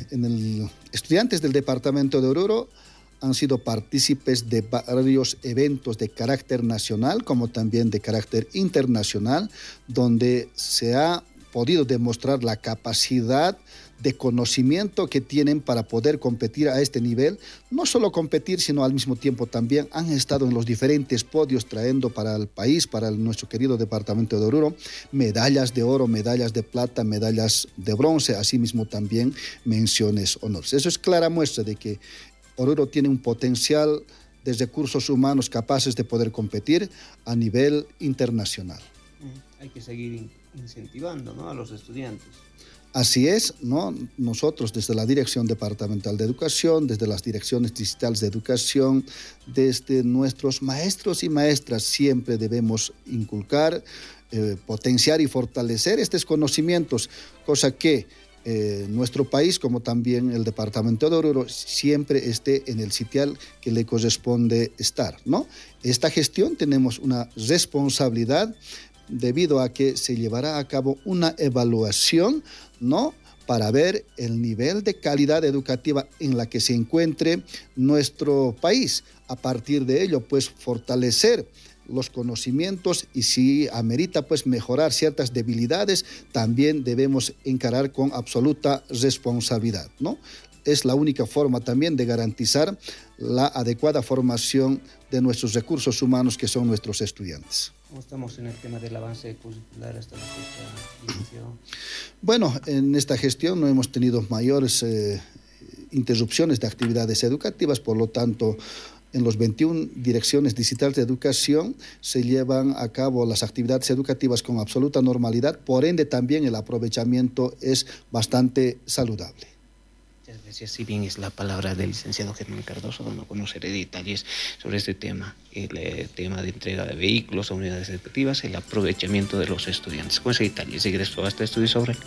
estudiantes del departamento de Oruro han sido partícipes de varios eventos de carácter nacional como también de carácter internacional, donde se ha podido demostrar la capacidad de conocimiento que tienen para poder competir a este nivel. No solo competir, sino al mismo tiempo también han estado en los diferentes podios trayendo para el país, para nuestro querido departamento de Oruro, medallas de oro, medallas de plata, medallas de bronce, asimismo también menciones honores. Eso es clara muestra de que Oruro tiene un potencial de recursos humanos capaces de poder competir a nivel internacional. Hay que seguir incentivando, ¿no?, a los estudiantes. Así es, ¿no? Nosotros desde la Dirección Departamental de Educación, desde las direcciones distritales de educación, desde nuestros maestros y maestras siempre debemos inculcar, potenciar y fortalecer estos conocimientos, cosa que nuestro país, como también el departamento de Oruro, siempre esté en el sitial que le corresponde estar, ¿no? Esta gestión tenemos una responsabilidad debido a que se llevará a cabo una evaluación, ¿no?, para ver el nivel de calidad educativa en la que se encuentre nuestro país. A partir de ello, pues, fortalecer los conocimientos y si amerita, pues, mejorar ciertas debilidades, también debemos encarar con absoluta responsabilidad, ¿no? Es la única forma también de garantizar la adecuada formación de nuestros recursos humanos, que son nuestros estudiantes. ¿Cómo estamos en el tema del avance curricular hasta la fecha? Bueno, en esta gestión no hemos tenido mayores interrupciones de actividades educativas, por lo tanto, en los 21 direcciones distritales de educación se llevan a cabo las actividades educativas con absoluta normalidad, por ende también el aprovechamiento es bastante saludable. Muchas gracias. Si bien es la palabra del licenciado Germán Cardoso, no conoceré detalles sobre este tema, el tema de entrega de vehículos a unidades educativas, el aprovechamiento de los estudiantes. Con ese detalle, regreso hasta estudio sobre.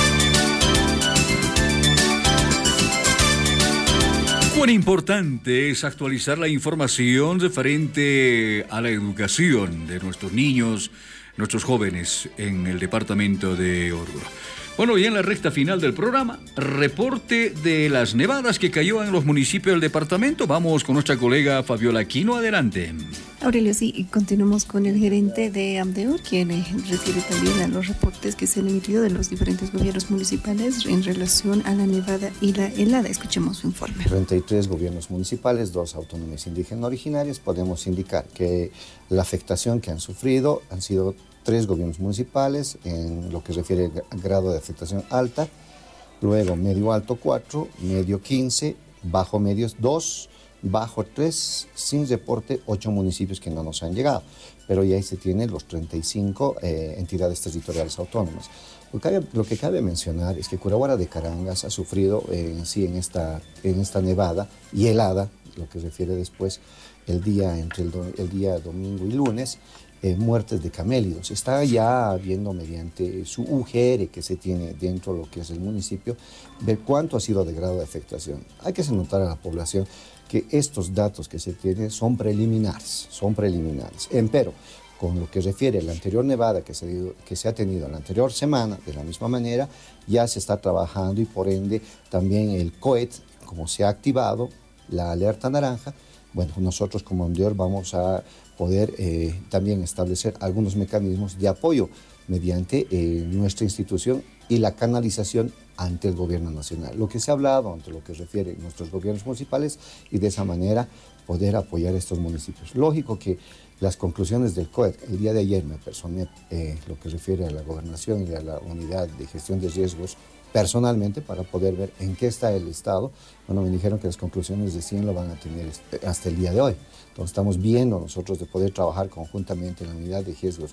Cuán importante es actualizar la información referente a la educación de nuestros niños, nuestros jóvenes en el departamento de Oruro. Bueno, y en la recta final del programa, reporte de las nevadas que cayó en los municipios del departamento. Vamos con nuestra colega Fabiola Aquino, adelante. Aurelio, sí, y continuamos con el gerente de AMDEOR, quien refiere también a los reportes que se han emitido de los diferentes gobiernos municipales en relación a la nevada y la helada. Escuchemos su informe. 33 gobiernos municipales, 2 autonomías indígenas originarias. Podemos indicar que la afectación que han sufrido han sido 3 gobiernos municipales en lo que refiere al grado de afectación alta, luego medio alto 4, medio 15, bajo medios 2, bajo 3, sin reporte 8 municipios que no nos han llegado, pero ya ahí se tienen los 35 entidades territoriales autónomas. Lo que cabe mencionar es que Curahuara de Carangas ha sufrido en esta nevada y helada, lo que refiere después el día domingo y lunes, muertes de camélidos. Está ya viendo mediante su UGR que se tiene dentro de lo que es el municipio, ver cuánto ha sido de grado de afectación. Hay que hacer notar a la población que estos datos que se tienen son preliminares. Empero, con lo que refiere a la anterior nevada que se ha tenido en la anterior semana, de la misma manera, ya se está trabajando y por ende también el COET, como se ha activado la alerta naranja, bueno, nosotros como AMDEOR vamos a poder también establecer algunos mecanismos de apoyo mediante nuestra institución y la canalización ante el gobierno nacional. Lo que se ha hablado ante lo que refiere a nuestros gobiernos municipales y de esa manera poder apoyar a estos municipios. Lógico que las conclusiones del COET, el día de ayer me personé lo que refiere a la gobernación y a la unidad de gestión de riesgos personalmente para poder ver en qué está el estado. Bueno, me dijeron que las conclusiones de 100 lo van a tener hasta el día de hoy. Entonces estamos viendo nosotros de poder trabajar conjuntamente en la unidad de riesgos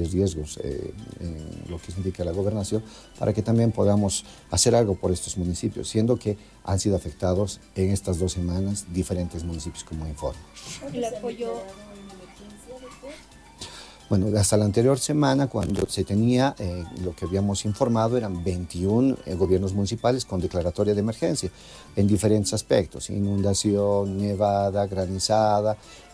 en lo que indica la gobernación para que también podamos hacer algo por estos municipios, siendo que han sido afectados en estas 2 semanas diferentes municipios como informe. ¿El apoyo? Bueno, hasta la anterior semana, cuando se tenía lo que habíamos informado, eran 21 gobiernos municipales con declaratoria de emergencia en diferentes aspectos: inundación, nevada, granizada,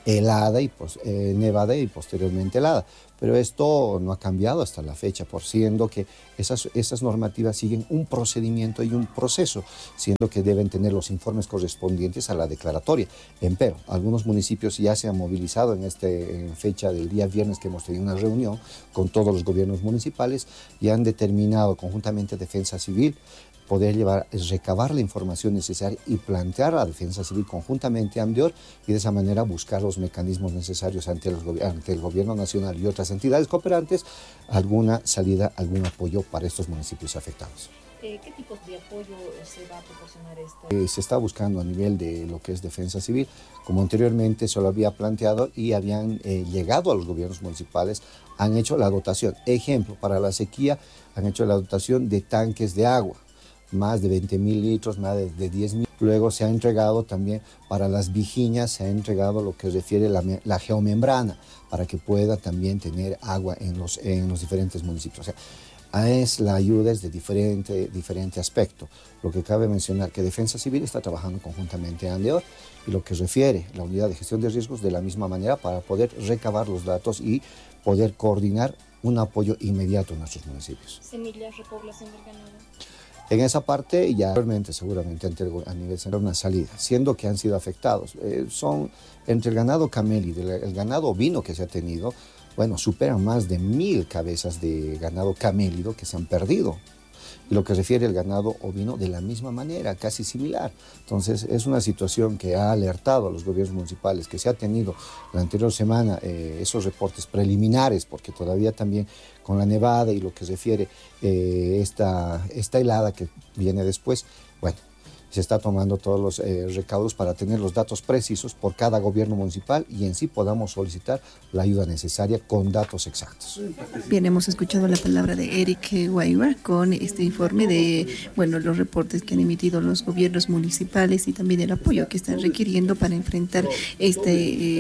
helada y nevada y posteriormente helada. Pero esto no ha cambiado hasta la fecha, por siendo que esas normativas siguen un procedimiento y un proceso, siendo que deben tener los informes correspondientes a la declaratoria. Empero, algunos municipios ya se han movilizado en fecha del día viernes, que hemos tenido una reunión con todos los gobiernos municipales y han determinado conjuntamente Defensa Civil poder recabar la información necesaria y plantear a la Defensa Civil conjuntamente a AMDEOR y de esa manera buscar los mecanismos necesarios ante el Gobierno Nacional y otras entidades cooperantes, alguna salida, algún apoyo para estos municipios afectados. ¿Qué tipos de apoyo se va a proporcionar Se está buscando a nivel de lo que es Defensa Civil, como anteriormente se lo había planteado y habían llegado a los gobiernos municipales, han hecho la dotación. Ejemplo, para la sequía han hecho la dotación de tanques de agua, más de 20.000 litros, más de 10.000. Luego se ha entregado también para las vigiñas, se ha entregado lo que refiere la geomembrana, para que pueda también tener agua en los diferentes municipios. O sea, la ayuda es de diferente aspecto. Lo que cabe mencionar que Defensa Civil está trabajando conjuntamente a AMDEOR y lo que refiere la unidad de gestión de riesgos de la misma manera para poder recabar los datos y poder coordinar un apoyo inmediato en nuestros municipios. ¿Semillas, repoblación del ganado? En esa parte ya seguramente a nivel central una salida, siendo que han sido afectados. Son entre el ganado camélido y el ganado ovino que se ha tenido, superan más de 1.000 cabezas de ganado camélido que se han perdido. Y lo que refiere al ganado ovino de la misma manera, casi similar. Entonces es una situación que ha alertado a los gobiernos municipales, que se ha tenido la anterior semana esos reportes preliminares, porque todavía también con la nevada y lo que refiere esta helada que viene después, se está tomando todos los recaudos para tener los datos precisos por cada gobierno municipal y en sí podamos solicitar la ayuda necesaria con datos exactos. Bien, hemos escuchado la palabra de Eric Guayua con este informe de los reportes que han emitido los gobiernos municipales y también el apoyo que están requiriendo para enfrentar esta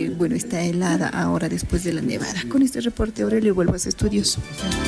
helada ahora después de la nevada. Con este reporte, Aurelio, vuelvo a estudios.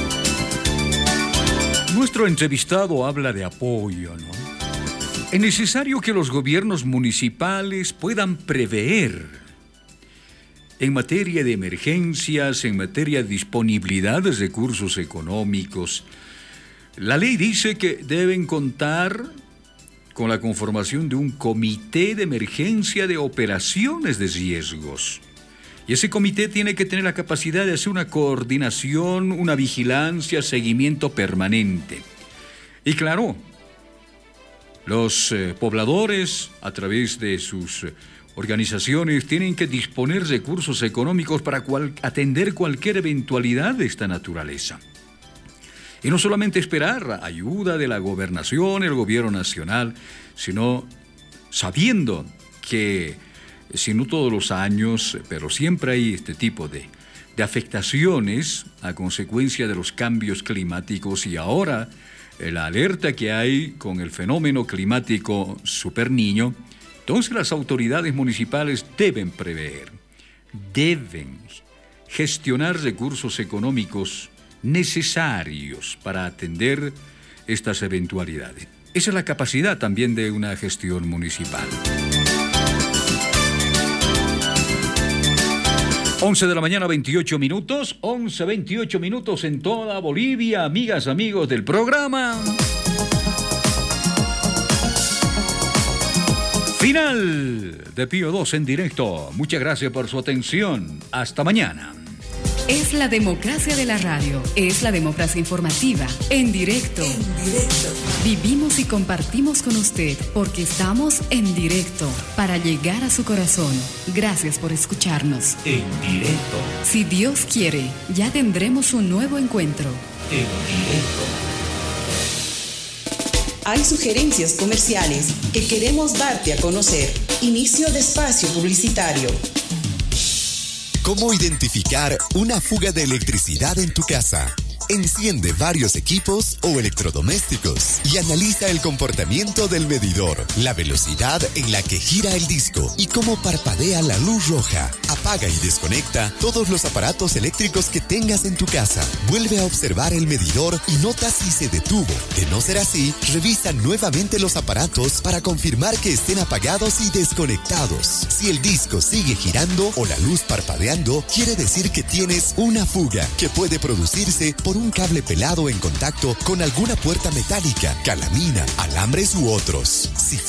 Nuestro entrevistado habla de apoyo, ¿no? Es necesario que los gobiernos municipales puedan prever en materia de emergencias, en materia de disponibilidad de recursos económicos. La ley dice que deben contar con la conformación de un comité de emergencia de operaciones de riesgos. Y ese comité tiene que tener la capacidad de hacer una coordinación, una vigilancia, seguimiento permanente. Y claro, los pobladores, a través de sus organizaciones, tienen que disponer recursos económicos para atender cualquier eventualidad de esta naturaleza. Y no solamente esperar ayuda de la gobernación, el gobierno nacional, sino sabiendo que, si no todos los años, pero siempre hay este tipo de afectaciones a consecuencia de los cambios climáticos y ahora la alerta que hay con el fenómeno climático Superniño. Entonces las autoridades municipales deben prever, deben gestionar recursos económicos necesarios para atender estas eventualidades. Esa es la capacidad también de una gestión municipal. 11 de la mañana, 28 minutos, 11:28 minutos en toda Bolivia, amigas, amigos del programa. Final de Pío 2 en directo. Muchas gracias por su atención. Hasta mañana. Es la democracia de la radio, es la democracia informativa, en directo. Vivimos y compartimos con usted porque estamos en directo para llegar a su corazón. Gracias por escucharnos. En directo. Si Dios quiere, ya tendremos un nuevo encuentro. En directo. Hay sugerencias comerciales que queremos darte a conocer. Inicio de espacio publicitario. ¿Cómo identificar una fuga de electricidad en tu casa? Enciende varios equipos o electrodomésticos y analiza el comportamiento del medidor, la velocidad en la que gira el disco y cómo parpadea la luz roja. Apaga y desconecta todos los aparatos eléctricos que tengas en tu casa. Vuelve a observar el medidor y nota si se detuvo. De no ser así, revisa nuevamente los aparatos para confirmar que estén apagados y desconectados. Si el disco sigue girando o la luz parpadeando, quiere decir que tienes una fuga que puede producirse por un cable pelado en contacto con alguna puerta metálica, calamina, alambres u otros. Si